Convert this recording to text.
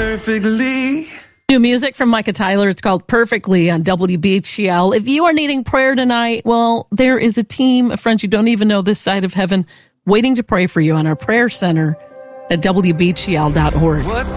perfectly. New music from Micah Tyler. It's called Perfectly on WBHL. If you are needing prayer tonight, well, there is a team of friends you don't even know this side of heaven waiting to pray for you on our prayer center at WBHL.org. What's